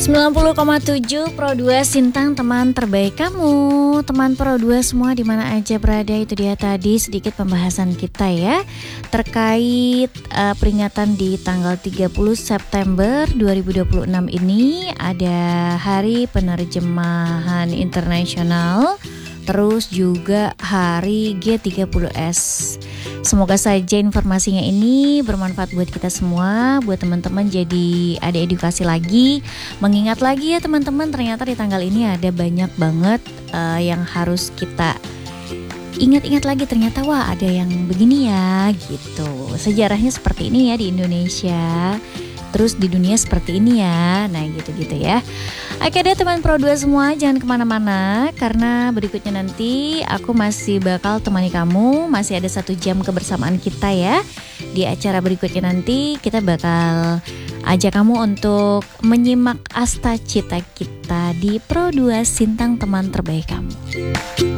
90,7 Pro 2 Sintang, teman terbaik kamu. Teman Pro 2 semua di mana aja berada, itu dia tadi sedikit pembahasan kita ya terkait peringatan di tanggal 30 September 2026 ini ada Hari Penerjemahan Internasional, terus juga Hari G30S. Semoga saja informasinya ini bermanfaat buat kita semua, buat teman-teman, jadi ada edukasi lagi, mengingat lagi ya teman-teman, ternyata di tanggal ini ada banyak banget yang harus kita ingat-ingat lagi, ternyata wah ada yang begini ya gitu. Sejarahnya seperti ini ya di Indonesia, terus di dunia seperti ini ya. Nah gitu-gitu ya. Oke deh teman Pro 2 semua, jangan kemana-mana, karena berikutnya nanti aku masih bakal temani kamu. Masih ada 1 jam kebersamaan kita ya. Di acara berikutnya nanti kita bakal ajak kamu untuk menyimak Asta Cita kita di Pro 2 Sintang, teman terbaik kamu.